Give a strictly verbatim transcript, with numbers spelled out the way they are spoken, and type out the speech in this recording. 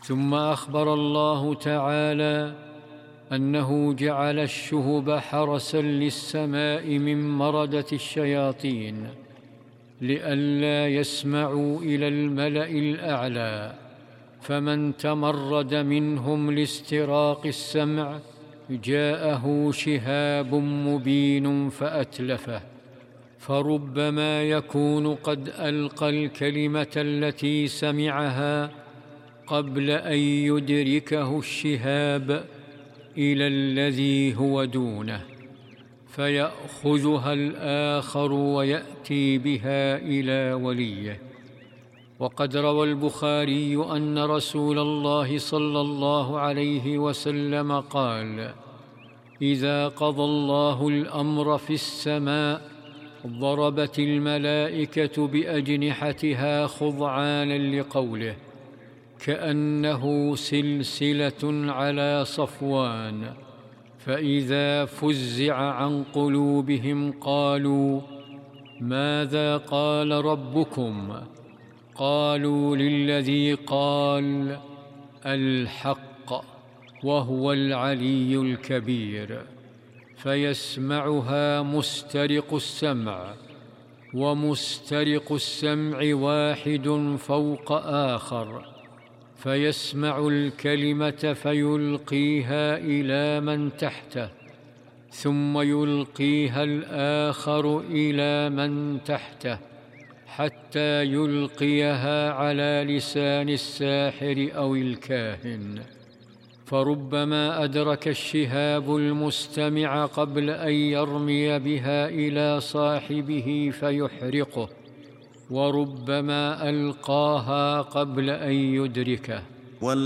ثم أخبر الله تعالى أنه جعل الشهب حرسا للسماء من مردة الشياطين لئلا يسمعوا إلى الملأ الأعلى، فمن تمرد منهم لاستراق السمع جاءه شهاب مبين فأتلفه. فربما يكون قد ألقى الكلمة التي سمعها قبل أن يدركه الشهاب إلى الذي هو دونه، فيأخذها الآخر ويأتي بها إلى وليه. وقد روى البخاري أن رسول الله صلى الله عليه وسلم قال: إذا قضى الله الأمر في السماء ضربت الملائكة بأجنحتها خضعانا لقوله، كأنه سلسلة على صفوان، فإذا فزع عن قلوبهم قالوا: ماذا قال ربكم؟ قالوا: للذي قال الحق وهو العلي الكبير. فيسمعها مسترق السمع، ومسترق السمع واحد فوق آخر، فيسمع الكلمة فيلقيها إلى من تحته، ثم يلقيها الآخر إلى من تحته، حتى يلقيها على لسان الساحر أو الكاهن. فربما أدرك الشهاب المستمع قبل أن يرمي بها إلى صاحبه فيحرقه، وربما ألقاها قبل أن يدركه.